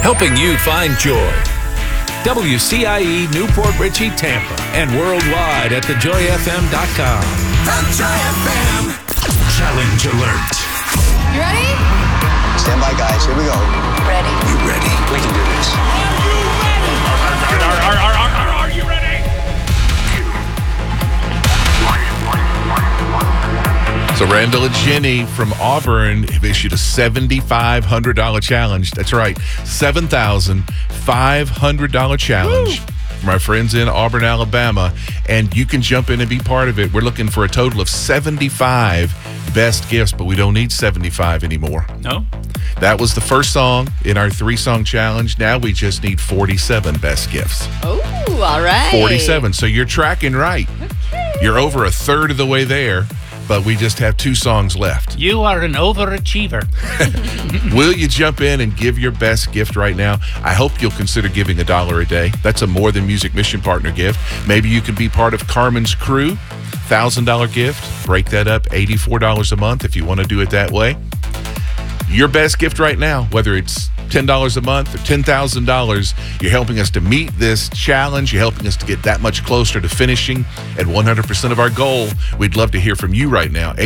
helping you find joy. WCIE Newport Richey, Tampa, and worldwide at thejoyfm.com. The Joy FM. Challenge alert. You ready? Stand by, guys. Here we go. Ready. You ready? We can do this. Are you ready? So Randall and Jenny from Auburn have issued a $7,500 challenge. That's right, $7,500 challenge from our friends in Auburn, Alabama. And you can jump in and be part of it. We're looking for a total of 75 best gifts, but we don't need 75 anymore. No? That was the first song in our 3-song challenge. Now we just need 47 best gifts. Oh, all right. 47. So you're tracking right. Okay. You're over a third of the way there, but we just have 2 songs left. You are an overachiever. Will you jump in and give your best gift right now? I hope you'll consider giving $1 a day. That's a More Than Music Mission Partner gift. Maybe you can be part of Carmen's crew. $1,000 gift. Break that up, $84 a month if you want to do it that way. Your best gift right now, whether it's $10 a month or $10,000, you're helping us to meet this challenge. You're helping us to get that much closer to finishing at 100% of our goal. We'd love to hear from you right now.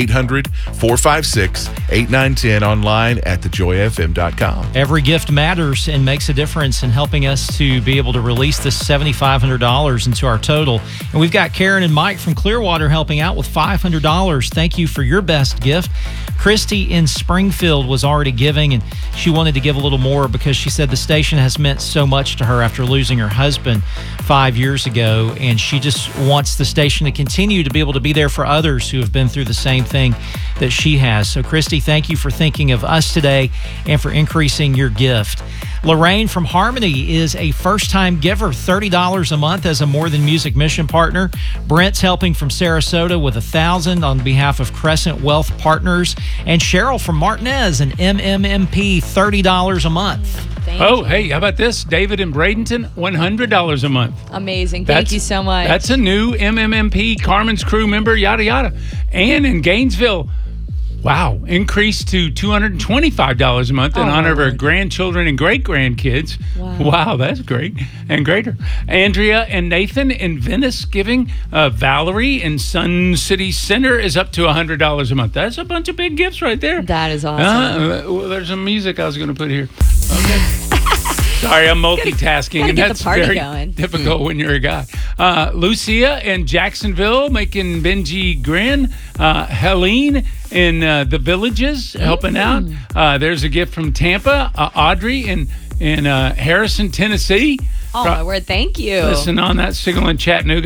800-456-8910 online at thejoyfm.com. Every gift matters and makes a difference in helping us to be able to release this $7,500 into our total. And we've got Karen and Mike from Clearwater helping out with $500. Thank you for your best gift. Christy in Springfield was already giving, and she wanted to give a little more because she said the station has meant so much to her after losing her husband 5 years ago, and she just wants the station to continue to be able to be there for others who have been through the same thing that she has. So, Christy, thank you for thinking of us today and for increasing your gift. Lorraine from Harmony is a first-time giver, $30 a month as a More Than Music Mission Partner. Brent's helping from Sarasota with $1,000 on behalf of Crescent Wealth Partners. And Cheryl from Martinez, an MMMP, $30 a month. Thank Oh, you. hey, how about this? David in Bradenton, $100 a month. Amazing. Thank you so much. That's a new MMMP, Carmen's crew member, yada, yada. And in Gainesville, wow, increased to $225 a month in honor of her grandchildren and great-grandkids. Wow, that's great. And greater. Andrea and Nathan in Venice giving. Valerie in Sun City Center is up to $100 a month. That's a bunch of big gifts right there. That is awesome. Well, there's some music I was going to put here. Okay. Sorry, I'm multitasking, gotta and get that's the party very going. difficult when you're a guy. Lucia in Jacksonville making Benji grin. Helene in the Villages helping out. There's a gift from Tampa. Audrey in Harrison, Tennessee. Oh, my word. Thank you. Listen on that signal in Chattanooga.